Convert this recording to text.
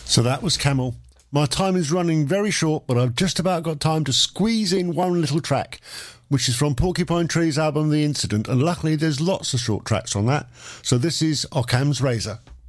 So that was Camel. My time is running very short, but I've just about got time to squeeze in one little track, which is from Porcupine Tree's album The Incident, and luckily there's lots of short tracks on that. So this is Occam's Razor.